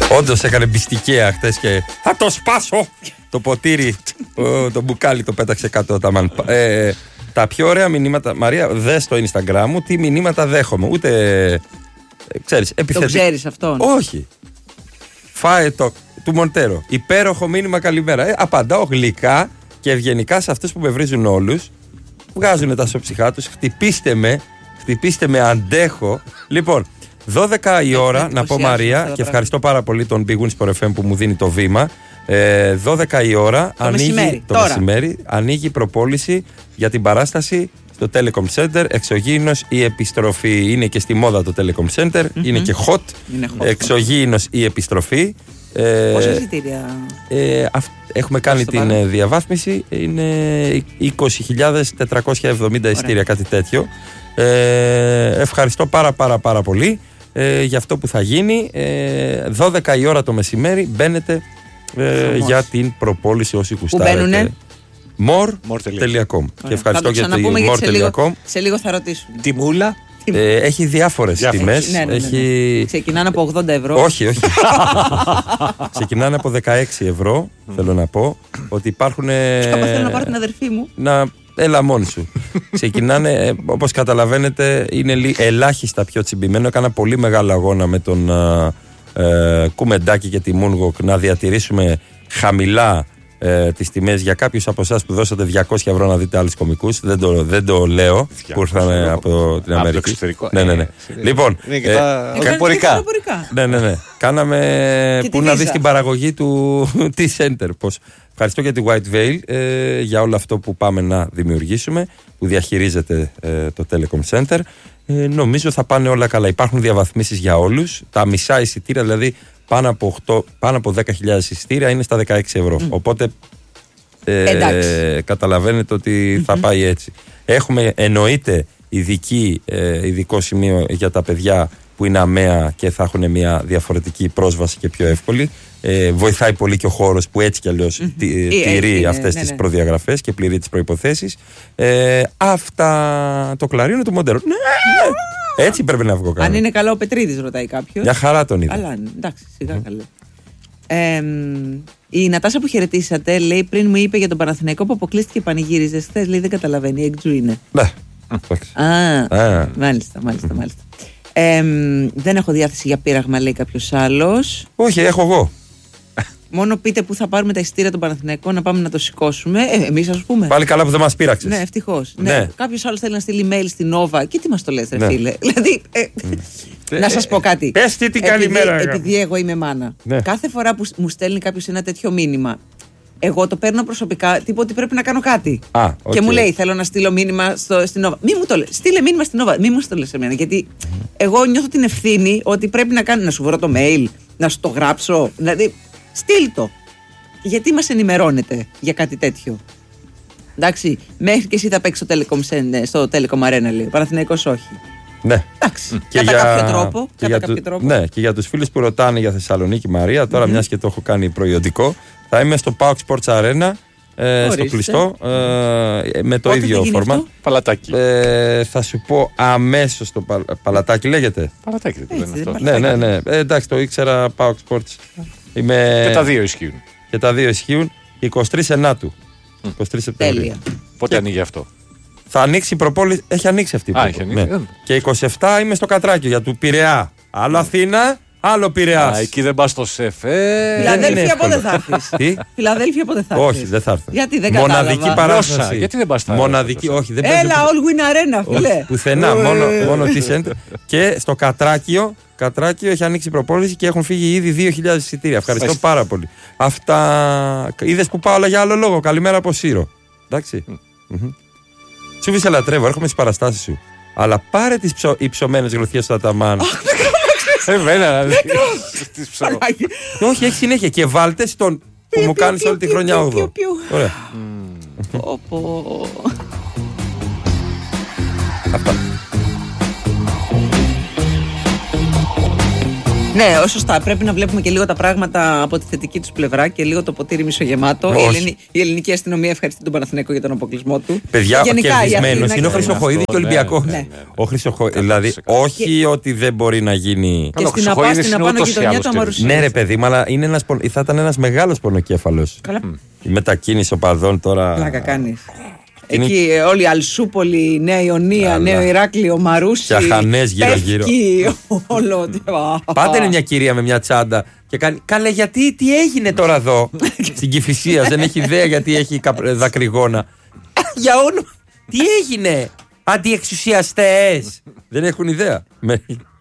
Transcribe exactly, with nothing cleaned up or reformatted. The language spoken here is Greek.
Όντως έκανε μπιστικαία χτες και θα το σπάσω! Το ποτήρι, το, το μπουκάλι το πέταξε κάτω τα μαν. Ε, τα πιο ωραία μηνύματα, Μαρία, δες στο Instagram μου τι μηνύματα δέχομαι. Ούτε, ε, ξέρεις, επιθετικά. Το ξέρεις αυτόν? Όχι. Φάε το, του Μοντέρο. Υπέροχο μήνυμα, καλημέρα. Ε, απαντάω γλυκά και ευγενικά σε αυτούς που με βρίζουν όλους. Βγάζουν τα σοψυχά τους. Χτυπήστε με, χτυπήστε με, αντέχω. Λοιπόν, δώδεκα η ώρα, να πω Μαρία, και ευχαριστώ πάρα πολύ τον Big Wins Sport εφ εμ που μου δίνει το βήμα. Ε, δώδεκα η ώρα, το ανοίγει, μεσημέρι, το μεσημέρι, ανοίγει η προπόληση για την παράσταση στο Telecom Center. Εξωγήινος η επιστροφή. Είναι και στη μόδα το Telecom Center, mm-hmm. είναι και hot. Είναι hot. Εξωγήινος η επιστροφή. Ε, Πόσα εισιτήρια? Ε, αυ, έχουμε κάνει την ε, διαβάθμιση. Είναι είκοσι χιλιάδες τετρακόσια εβδομήντα εισιτήρια, κάτι τέτοιο. Ε, ευχαριστώ πάρα πάρα πάρα πολύ ε, για αυτό που θα γίνει. ε, δώδεκα η ώρα το μεσημέρι μπαίνετε ε, για την προπόληση όσοι γουστάρετε. Πού μπαίνουνε? more τελεία com. Και ευχαριστώ για το more τελεία com. Σε λίγο θα ρωτήσουν. Τιμούλα. Ε, έχει διάφορες τιμές. Ναι, ναι, ναι, ναι. Έχει... Ξεκινάνε από ογδόντα ευρώ. Όχι, όχι. Ξεκινάνε από δεκαέξι ευρώ. Θέλω να πω ότι υπάρχουν. Κάπου θέλω να πάρω την αδερφή μου. Να... Έλα μόνη σου. Ξεκινάνε, όπως καταλαβαίνετε, είναι ελάχιστα πιο τσιμπημένο. Έκανα πολύ μεγάλο αγώνα με τον ε, Κουμεντάκη και τη Moonwalk να διατηρήσουμε χαμηλά ε, τις τιμές για κάποιους από εσάς που δώσατε διακόσια ευρώ να δείτε άλλους κωμικούς. Δεν το, δεν το λέω που ήρθαμε από την Αμερική. Από το εξωτερικό. Ναι, ναι, ναι. Ε, λοιπόν. Είναι και τα αεροπορικά. Ναι, ναι, ναι. Κάναμε που να δεις την παραγωγή του T-Center. Πώς. Ευχαριστώ για τη White Veil ε, για όλο αυτό που πάμε να δημιουργήσουμε, που διαχειρίζεται ε, το Telecom Center. Ε, νομίζω θα πάνε όλα καλά. Υπάρχουν διαβαθμίσεις για όλους. Τα μισά εισιτήρια, δηλαδή πάνω από, οκτώ, πάνω από δέκα χιλιάδες εισιτήρια, είναι στα δεκαέξι ευρώ. Mm. Οπότε ε, καταλαβαίνετε ότι θα mm-hmm. πάει έτσι. Έχουμε εννοείται ειδική, ε, ειδικό σημείο για τα παιδιά που είναι αμαία και θα έχουν μια διαφορετική πρόσβαση και πιο εύκολη. Ε, βοηθάει πολύ και ο χώρος που έτσι κι αλλιώς mm-hmm. τηρεί ε, αυτές ναι, τις ναι. προδιαγραφές και πληρεί τις προϋποθέσεις. Ε, αυτά το κλαρίνο του Μοντέρο. Ναι, έτσι πρέπει να βγω καλά. Αν είναι καλό ο Πετρίδης, ρωτάει κάποιος. Μια χαρά τον είδα. Καλά, εντάξει, σιγά mm. καλά. Ε, η Νατάσα που χαιρετήσατε λέει πριν μου είπε για τον Παναθηναϊκό που αποκλείστηκε πανηγύριζε χθες. Λέει δεν καταλαβαίνει, η εκτζού είναι. Ναι. Α, μάλιστα, μάλιστα, μάλιστα. Ε, δεν έχω διάθεση για πείραγμα, λέει κάποιος άλλος. Όχι, έχω εγώ. Μόνο πείτε πού θα πάρουμε τα εισιτήρια των Παναθηναϊκών να πάμε να το σηκώσουμε. Ε, εμείς ας πούμε. Πάλι καλά που δεν μας πείραξες. Ναι, ευτυχώς. Ναι. Ναι. Κάποιος άλλος θέλει να στείλει mail στην Nova. Και τι μας το λες, ρε ναι. φίλε. Δηλαδή. Ε, mm. να σας πω κάτι. Πες τι την καλημέρα. Επειδή, επειδή εγώ είμαι μάνα. Ναι. Κάθε φορά που μου στέλνει κάποιος ένα τέτοιο μήνυμα, εγώ το παίρνω προσωπικά. Τύπο ότι πρέπει να κάνω κάτι. Α, okay. Και μου λέει: θέλω να στείλω μήνυμα στο, στην Nova. Μη μου το λες. Στείλε μήνυμα στην Nova. Μη μου το λες εμένα. Γιατί mm. εγώ νιώθω την ευθύνη ότι πρέπει να κάνω. Να σου βρω το mail, να σου το γράψω. Δηλαδή, στείλ το. Γιατί μας ενημερώνετε για κάτι τέτοιο? Εντάξει, μέχρι και εσύ θα παίξεις στο Telecom, στο Telecom Arena, λέει. Παναθηναϊκός όχι. Ναι. Εντάξει, και κατά για... κάποιο τρόπο. Και κατά για κάποιο του... τρόπο. Ναι, και για τους φίλους που ρωτάνε για Θεσσαλονίκη, Μαρία, τώρα mm-hmm. μιας και το έχω κάνει προϊόντικό, θα είμαι στο Pauk Sports Arena, ε, στο κλειστό, ε, με το Πότε ίδιο φόρμα. Παλατάκι. Ε, θα σου πω αμέσως το πα... Παλατάκι λέγεται. Παλατάκι δεν Έτσι, είναι αυτό. Ναι, ναι, ναι. Ε, εντάξει, το ήξερα Pauk Sports. Είμαι... Και τα δύο ισχύουν. Και τα δύο ισχύουν. είκοσι τρεις Ενάτου. είκοσι τρεις Σεπτεμβρίου. Τέλεια. Πότε ανοίγει αυτό? Θα ανοίξει η προπόληση. Έχει ανοίξει αυτή η προπόληση. Ναι. Και είκοσι επτά είμαι στο Κατράκιο για του Πειραιά. Άλλο Αθήνα, άλλο Πειραιάς. Α, εκεί δεν πας στο ΣΕΦΕ. Φιλαδέλφια πότε θα έρθεις? Τι? Φιλαδέλφια πότε θα έρθεις? Όχι, δεν θα έρθω. Γιατί δεν κατάλαβα. Μοναδική παράσταση. Γιατί δεν πας στα Μοναδική, όχι. Δεν Έλα, All Win Arena, φίλε. Πουθενά, μόνο, μόνο τι center. Και στο Κατράκιο, Κατράκιο έχει ανοίξει η προπόληση και έχουν φύγει ήδη δύο χιλιάδες εισιτήρια. Ευχαριστώ Έσαι. πάρα πολύ. Αυτά. Είδες που πάω, αλλά για άλλο λόγο. Καλημέρα από Σύρο. Εντάξει. Mm. Mm-hmm. Σου σε λατρεύω, έρχομαι στις παραστάσεις σου. Αλλά πάρε τις ψω... υψωμένες γροθιές του Αταμάν. Εμένα, τις ψω... Όχι, έχει συνέχεια. Και βάλτε στον που μου κάνεις όλη τη χρονιά ογδό. Ωραία. Αυτά. Ναι, σωστά. Πρέπει να βλέπουμε και λίγο τα πράγματα από τη θετική του πλευρά και λίγο το ποτήρι μισογεμάτο. Η, Ελληνι... η ελληνική αστυνομία ευχαριστεί τον Παναθηναϊκό για τον αποκλεισμό του. Παιδιά, ο κερδισμένος είναι ο Χρυσοχοΐδης και ο Ολυμπιακός. Ναι. Ο Χρυσοχοΐδης. Δηλαδή, όχι και... ότι δεν μπορεί να γίνει. Και στην απά, στην απάνω γειτονιά του Αμαρουσίου. Ναι, ρε παιδί, αλλά είναι ένας, θα ήταν ένας μεγάλος πονοκέφαλος. Η μετακίνηση οπαδών τώρα. Πλάκα κάνεις. Εκεί όλοι η Αλσούπολη, Νέα Ιωνία, Νέο Ηράκλειο, Μαρούσι. Και αχανές γύρω-γύρω. Όλο. Πάτε μια κυρία με μια τσάντα και κάνει. Καλέ, γιατί τι έγινε τώρα εδώ στην Κηφισία, δεν έχει ιδέα γιατί έχει δακρυγόνα. Για όνομα. Τι έγινε, αντιεξουσιαστές. Δεν έχουν ιδέα.